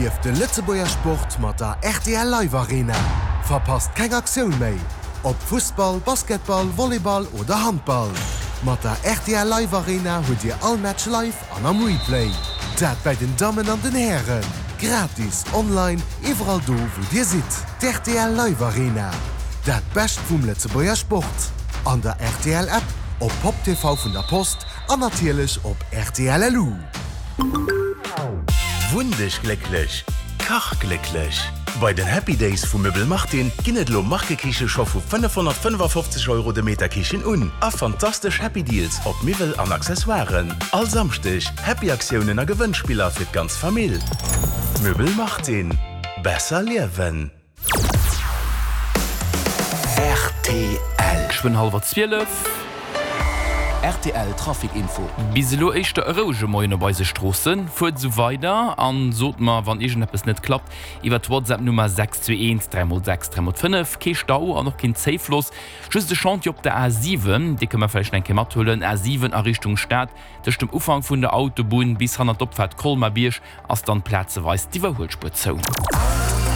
Lief de Lützeburger Sport mat der RTL Live Arena. Verpasst keine Aktion mehr. Ob Fußball, Basketball, Volleyball oder Handball. Mit der RTL Live Arena holt ihr all Match live an am Replay. Das bei den Damen und den Herren. Gratis, online, überall do, wo ihr seid. Die RTL Live Arena. Das Beste vom Lützeburger Sport. An der RTL App, auf Pop TV von der Post und natürlich auf RTL LU. Wundisch glücklich, kach glücklich. Bei den Happy Days von Möbel Martin ginnet lo Markekiche schon für 555 € de Meter Kichen un. A fantastisch Happy Deals auf Möbel an Accessoires. All samstich Happy Aktionen a Gewinnspieler für die ganze Familie. Möbel Martin. Besser leben. RTL. Ich bin halber 12. RTL Trafikinfo. Biselo echte Rouge moine bei se Strossen, fuert so weiter an sot ma wann irgendetwas net klappt. Iwer WhatsApp Nummer 621 306 305 ke Stau an noch kind Safelos. Schüss de Chanti op der A7, die kann man vielleicht ein mat holen. A7 a Richtung Stadt, durch dem Ufang vun der Autobahn bis han der Dopfahrt Kolmarbiersch as dann Plätze weist die Überholspur zu.